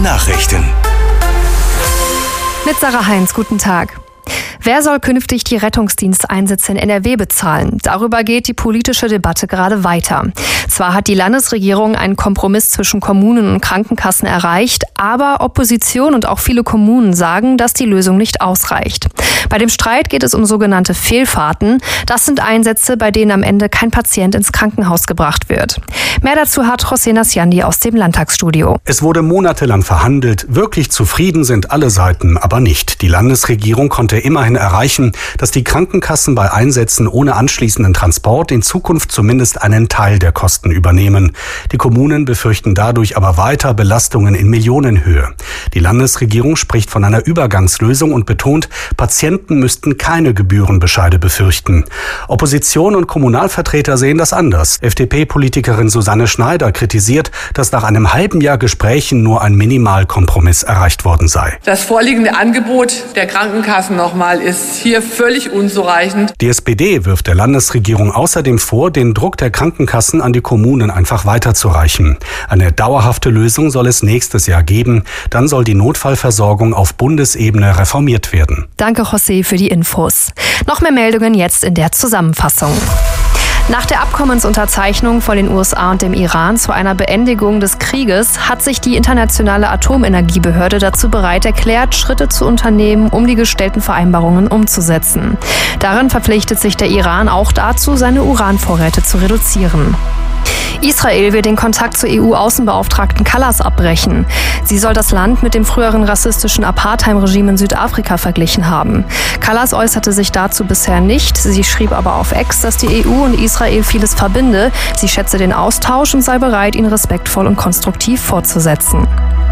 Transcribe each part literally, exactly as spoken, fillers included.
Nachrichten. Mit Sarah Heinz, guten Tag. Wer soll künftig die Rettungsdiensteinsätze in N R W bezahlen? Darüber geht die politische Debatte gerade weiter. Zwar hat die Landesregierung einen Kompromiss zwischen Kommunen und Krankenkassen erreicht, aber Opposition und auch viele Kommunen sagen, dass die Lösung nicht ausreicht. Bei dem Streit geht es um sogenannte Fehlfahrten. Das sind Einsätze, bei denen am Ende kein Patient ins Krankenhaus gebracht wird. Mehr dazu hat José Nasciandi aus dem Landtagsstudio. Es wurde monatelang verhandelt. Wirklich zufrieden sind alle Seiten, aber nicht. Die Landesregierung konnte immerhin erreichen, dass die Krankenkassen bei Einsätzen ohne anschließenden Transport in Zukunft zumindest einen Teil der Kosten übernehmen. Die Kommunen befürchten dadurch aber weiter Belastungen in Millionenhöhe. Die Landesregierung spricht von einer Übergangslösung und betont, Patienten müssten keine Gebührenbescheide befürchten. Opposition und Kommunalvertreter sehen das anders. F D P-Politikerin Susanne Schneider kritisiert, dass nach einem halben Jahr Gesprächen nur ein Minimalkompromiss erreicht worden sei. Das vorliegende Angebot der Krankenkassen nochmal ist hier völlig unzureichend. Die S P D wirft der Landesregierung außerdem vor, den Druck der Krankenkassen an die Kommunen einfach weiterzureichen. Eine dauerhafte Lösung soll es nächstes Jahr geben. Dann soll die Notfallversorgung auf Bundesebene reformiert werden. Danke, José, für die Infos. Noch mehr Meldungen jetzt in der Zusammenfassung. Nach der Abkommensunterzeichnung von den U S A und dem Iran zu einer Beendigung des Krieges hat sich die Internationale Atomenergiebehörde dazu bereit erklärt, Schritte zu unternehmen, um die gestellten Vereinbarungen umzusetzen. Darin verpflichtet sich der Iran auch dazu, seine Uranvorräte zu reduzieren. Israel will den Kontakt zur E U-Außenbeauftragten Kallas abbrechen. Sie soll das Land mit dem früheren rassistischen Apartheid-Regime in Südafrika verglichen haben. Kallas äußerte sich dazu bisher nicht. Sie schrieb aber auf X, dass die E U und Israel vieles verbinde. Sie schätze den Austausch und sei bereit, ihn respektvoll und konstruktiv fortzusetzen.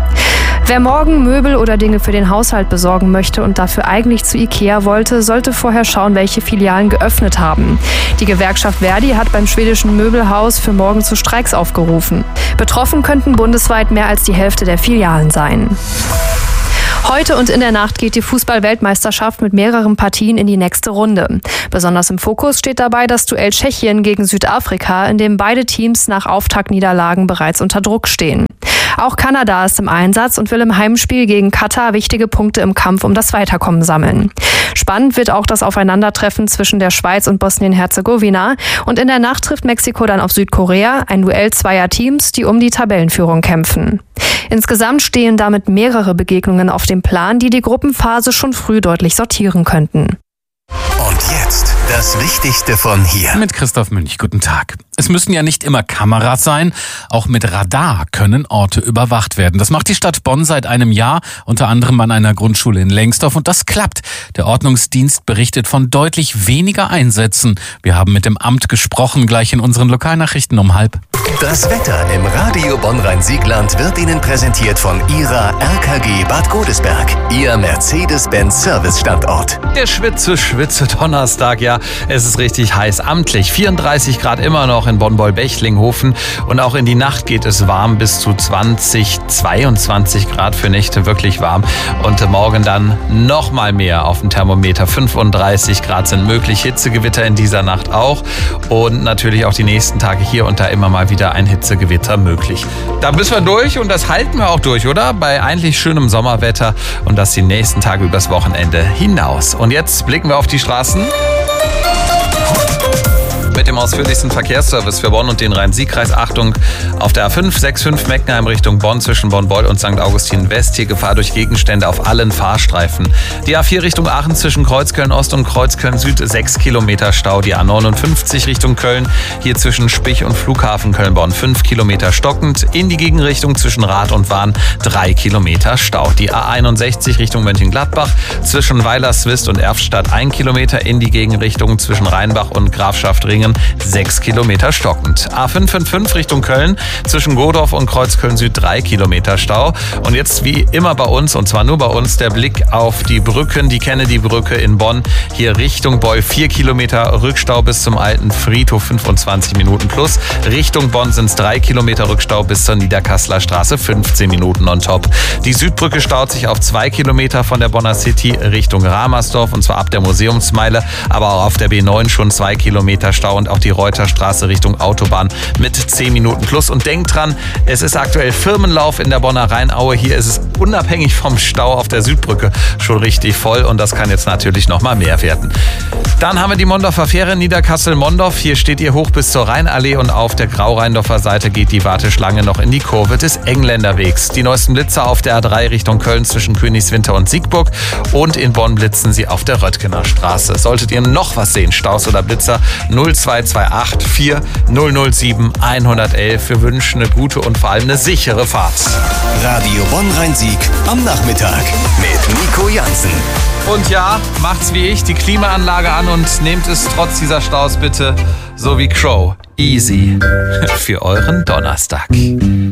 Wer morgen Möbel oder Dinge für den Haushalt besorgen möchte und dafür eigentlich zu Ikea wollte, sollte vorher schauen, welche Filialen geöffnet haben. Die Gewerkschaft Verdi hat beim schwedischen Möbelhaus für morgen zu Streiks aufgerufen. Betroffen könnten bundesweit mehr als die Hälfte der Filialen sein. Heute und in der Nacht geht die Fußball-Weltmeisterschaft mit mehreren Partien in die nächste Runde. Besonders im Fokus steht dabei das Duell Tschechien gegen Südafrika, in dem beide Teams nach Auftaktniederlagen bereits unter Druck stehen. Auch Kanada ist im Einsatz und will im Heimspiel gegen Katar wichtige Punkte im Kampf um das Weiterkommen sammeln. Spannend wird auch das Aufeinandertreffen zwischen der Schweiz und Bosnien-Herzegowina. Und in der Nacht trifft Mexiko dann auf Südkorea, ein Duell zweier Teams, die um die Tabellenführung kämpfen. Insgesamt stehen damit mehrere Begegnungen auf dem Plan, die die Gruppenphase schon früh deutlich sortieren könnten. Und jetzt das Wichtigste von hier. Mit Christoph Münch, guten Tag. Es müssen ja nicht immer Kameras sein, auch mit Radar können Orte überwacht werden. Das macht die Stadt Bonn seit einem Jahr, unter anderem an einer Grundschule in Lengsdorf, und das klappt. Der Ordnungsdienst berichtet von deutlich weniger Einsätzen. Wir haben mit dem Amt gesprochen, gleich in unseren Lokalnachrichten um halb. Das Wetter im Radio Bonn-Rhein-Siegland wird Ihnen präsentiert von Ihrer R K G Bad Godesberg, Ihr Mercedes-Benz-Service-Standort. Der Schwitze, Schwitze Donnerstag, ja, es ist richtig heiß, amtlich. vierunddreißig Grad immer noch in Bonn-Boll-Bechlinghofen und auch in die Nacht geht es warm, bis zu zwanzig, zweiundzwanzig Grad für Nächte, wirklich warm. Und morgen dann noch mal mehr auf dem Thermometer, fünfunddreißig Grad sind möglich, Hitzegewitter in dieser Nacht auch und natürlich auch die nächsten Tage hier und da immer mal wieder ein Hitzegewitter möglich. Da müssen wir durch und das halten wir auch durch, oder? Bei eigentlich schönem Sommerwetter und das die nächsten Tage übers Wochenende hinaus. Und jetzt blicken wir auf die Straßen mit dem ausführlichsten Verkehrsservice für Bonn und den Rhein-Sieg-Kreis. Achtung, auf der A fünf sechs fünf Meckenheim Richtung Bonn zwischen Bonn-Boll und Sankt Augustin West. Hier Gefahr durch Gegenstände auf allen Fahrstreifen. Die A vier Richtung Aachen zwischen Kreuzköln-Ost und Kreuzköln-Süd sechs Kilometer Stau. Die A neunundfünfzig Richtung Köln, hier zwischen Spich und Flughafen Köln-Bonn fünf Kilometer stockend. In die Gegenrichtung zwischen Rath und Wahn drei Kilometer Stau. Die A einundsechzig Richtung Mönchengladbach zwischen Weilerswist und Erftstadt ein Kilometer. In die Gegenrichtung zwischen Rheinbach und Grafschaft-Ringen sechs Kilometer stockend. A fünf fünf fünf Richtung Köln zwischen Godorf und Kreuzköln Süd drei Kilometer Stau. Und jetzt wie immer bei uns, und zwar nur bei uns, der Blick auf die Brücken, die Kennedy-Brücke in Bonn. Hier Richtung Boll vier Kilometer Rückstau bis zum alten Friedhof, fünfundzwanzig Minuten plus. Richtung Bonn sind es drei Kilometer Rückstau bis zur Niederkasseler Straße, fünfzehn Minuten on top. Die Südbrücke staut sich auf zwei Kilometer von der Bonner City Richtung Ramersdorf, und zwar ab der Museumsmeile, aber auch auf der B neun schon zwei Kilometer Stau Stau und auch die Reuterstraße Richtung Autobahn mit zehn Minuten plus. Und denkt dran, es ist aktuell Firmenlauf in der Bonner Rheinaue. Hier ist es unabhängig vom Stau auf der Südbrücke schon richtig voll und das kann jetzt natürlich noch mal mehr werden. Dann haben wir die Mondorfer Fähre Niederkassel-Mondorf. Hier steht ihr hoch bis zur Rheinallee und auf der Grau-Rheindorfer Seite geht die Warteschlange noch in die Kurve des Engländerwegs. Die neuesten Blitzer auf der A drei Richtung Köln zwischen Königswinter und Siegburg und in Bonn blitzen sie auf der Röttgener Straße. Solltet ihr noch was sehen, Staus oder Blitzer, null zwei zwei acht vier null null sieben eins eins eins. Wir wünschen eine gute und vor allem eine sichere Fahrt. Radio Bonn-Rhein-Sieg am Nachmittag mit Nico Jansen. Und ja, macht's wie ich, die Klimaanlage an und nehmt es trotz dieser Staus bitte so wie Crow. Easy für euren Donnerstag.